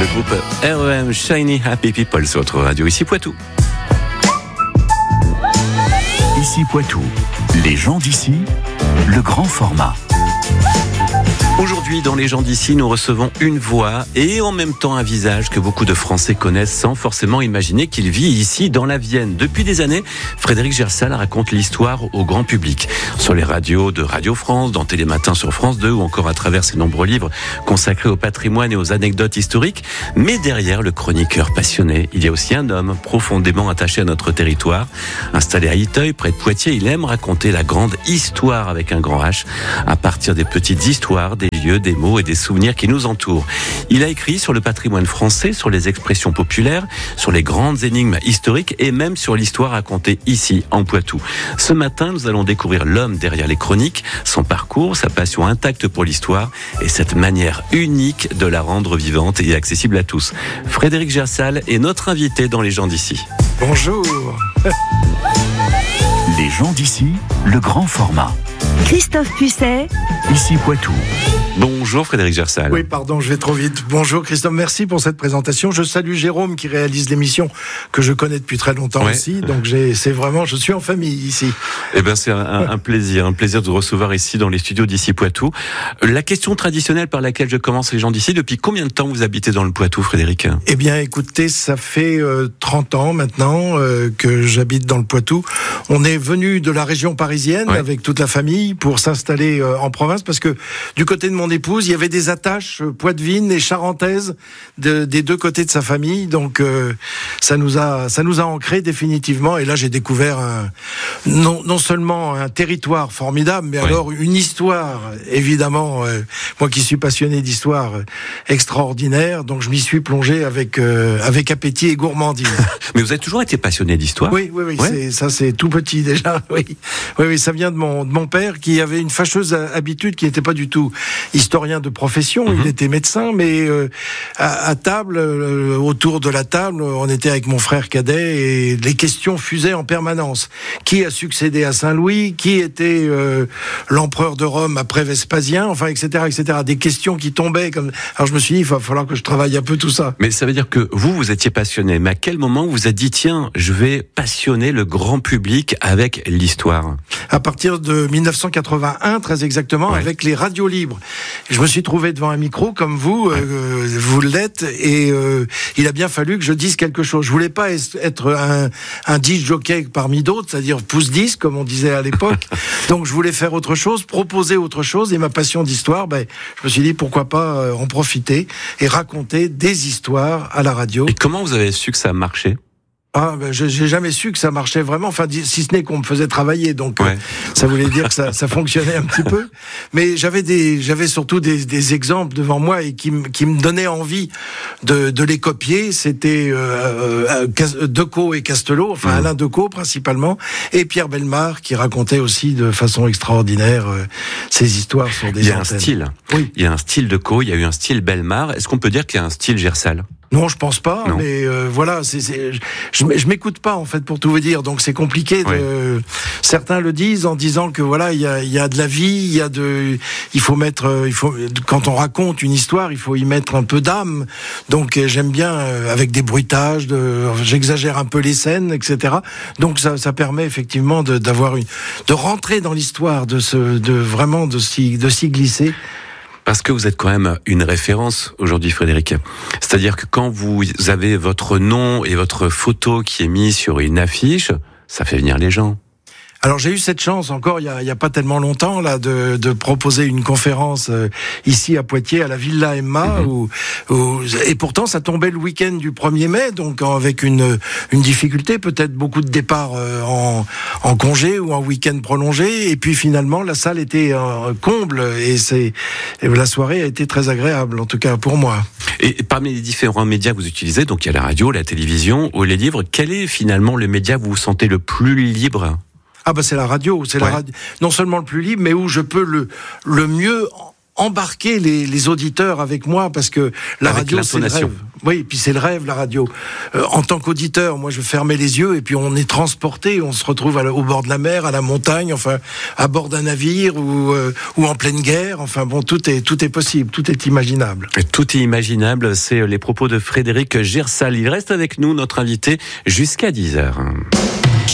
groupe REM, Shiny Happy People sur votre radio, ici Poitou. Ici Poitou, les gens d'ici, le grand format. Aujourd'hui, dans Les gens d'ici, nous recevons une voix et en même temps un visage que beaucoup de Français connaissent sans forcément imaginer qu'il vit ici dans la Vienne. Depuis des années, Frédéric Gersal raconte l'histoire au grand public. Sur les radios de Radio France, dans Télématin sur France 2 ou encore à travers ses nombreux livres consacrés au patrimoine et aux anecdotes historiques. Mais derrière le chroniqueur passionné, il y a aussi un homme profondément attaché à notre territoire. Installé à Iteuil, près de Poitiers, il aime raconter la grande histoire avec un grand H, à partir des petites histoires, des lieux, des mots et des souvenirs qui nous entourent. Il a écrit sur le patrimoine français, sur les expressions populaires, sur les grandes énigmes historiques et même sur l'histoire racontée ici, en Poitou. Ce matin, nous allons découvrir l'homme derrière les chroniques, son parcours, sa passion intacte pour l'histoire et cette manière unique de la rendre vivante et accessible à tous. Frédéric Gersal est notre invité dans Les gens d'ici. Bonjour. Les gens d'ici, le grand format. Christophe Pucet. Ici Poitou. Bonjour Frédéric Gersal. Oui, pardon, je vais trop vite. Bonjour Christophe, merci pour cette présentation. Je salue Jérôme qui réalise l'émission que je connais depuis très longtemps aussi. Donc c'est vraiment, je suis en famille ici. Eh ben c'est un plaisir de vous recevoir ici dans les studios d'Ici Poitou. La question traditionnelle par laquelle je commence Les gens d'ici, depuis combien de temps vous habitez dans le Poitou, Frédéric ? Eh bien, écoutez, ça fait 30 ans maintenant que j'habite dans le Poitou. On est venu de la région parisienne avec toute la famille pour s'installer en province parce que du côté de mon épouse, il y avait des attaches poitevines et charentaises des deux côtés de sa famille, donc ça nous a ancrés définitivement. Et là, j'ai découvert non seulement un territoire formidable, mais alors une histoire, évidemment. Moi qui suis passionné d'histoire, extraordinaire, donc je m'y suis plongé avec appétit et gourmandise. Mais vous avez toujours été passionné d'histoire ? Oui, c'est tout petit déjà. Oui, ça vient de mon père qui avait une fâcheuse habitude, qui n'était pas du tout historien de profession, il était médecin, mais à table, autour de la table, on était avec mon frère cadet et les questions fusaient en permanence. Qui a succédé à Saint-Louis ? Qui était l'empereur de Rome après Vespasien ? Enfin, etc., etc. Des questions qui tombaient comme. Alors je me suis dit, il va falloir que je travaille un peu tout ça. Mais ça veut dire que vous étiez passionné. Mais à quel moment vous vous êtes dit, tiens, je vais passionner le grand public avec l'histoire ? À partir de 1981, très exactement, avec les radios libres. Je me suis trouvé devant un micro comme vous, vous l'êtes, et il a bien fallu que je dise quelque chose. Je voulais pas être un disc jockey parmi d'autres, c'est-à-dire pouce-disque, comme on disait à l'époque. Donc je voulais faire autre chose, proposer autre chose, et ma passion d'histoire, je me suis dit pourquoi pas en profiter et raconter des histoires à la radio. Et comment vous avez su que ça marchait ? J'ai jamais su que ça marchait vraiment, enfin, si ce n'est qu'on me faisait travailler, donc ça voulait dire que ça fonctionnait un petit peu. Mais j'avais surtout des exemples devant moi et qui me donnaient envie de les copier. C'était Decaux et Castelot, enfin Alain Decaux principalement, et Pierre Bellemare qui racontait aussi de façon extraordinaire ses histoires sur des antennes. Il y a un style. Oui. Il y a un style Decaux, il y a eu un style Bellemare. Est-ce qu'on peut dire qu'il y a un style Gersal ? Non, je pense pas, mais voilà, je m'écoute pas en fait pour tout vous dire, donc c'est compliqué. Certains le disent en disant que voilà, il y a de la vie, il faut quand on raconte une histoire, il faut y mettre un peu d'âme. Donc j'aime bien avec des bruitages, j'exagère un peu les scènes, etc. Donc ça permet effectivement de rentrer dans l'histoire, de s'y glisser. Parce que vous êtes quand même une référence aujourd'hui, Frédéric. C'est-à-dire que quand vous avez votre nom et votre photo qui est mise sur une affiche, ça fait venir les gens. Alors j'ai eu cette chance encore il y a pas tellement longtemps là de proposer une conférence ici à Poitiers à la Villa Emma et pourtant ça tombait le week-end du 1er mai, donc avec une difficulté, peut-être beaucoup de départs en congé ou en week-end prolongé, et puis finalement la salle était comble et la soirée a été très agréable, en tout cas pour moi. Et parmi les différents médias que vous utilisez, donc il y a la radio, la télévision ou les livres, quel est finalement le média que vous vous sentez le plus libre ? C'est la radio, la radio, non seulement le plus libre, mais où je peux le mieux embarquer les auditeurs avec moi, parce que la radio, c'est le rêve. Oui, et puis c'est le rêve, la radio. En tant qu'auditeur, moi je fermais les yeux et puis on est transporté, on se retrouve au bord de la mer, à la montagne, enfin à bord d'un navire ou en pleine guerre. Enfin bon, tout est possible, tout est imaginable. Et tout est imaginable, c'est les propos de Frédéric Gersal. Il reste avec nous, notre invité, jusqu'à 10h.